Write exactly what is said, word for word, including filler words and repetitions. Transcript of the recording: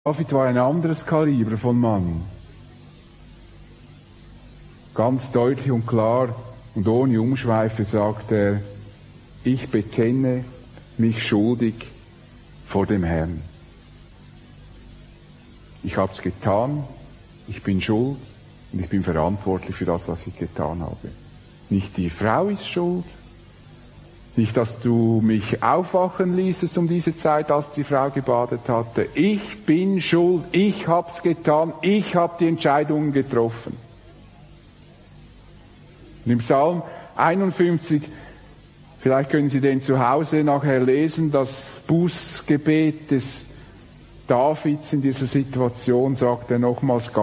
David war ein anderes Kaliber von Mann. Ganz deutlich und klar und ohne Umschweife sagt er, ich bekenne mich schuldig vor dem Herrn. Ich hab's getan, ich bin schuld und ich bin verantwortlich für das, was ich getan habe. Nicht die Frau ist schuld, nicht, dass du mich aufwachen ließest um diese Zeit, als die Frau gebadet hatte. Ich bin schuld, ich hab's getan, ich hab die Entscheidungen getroffen. Und im Psalm einundfünfzig, vielleicht können Sie den zu Hause nachher lesen, das Bußgebet des Davids in dieser Situation, sagt er nochmals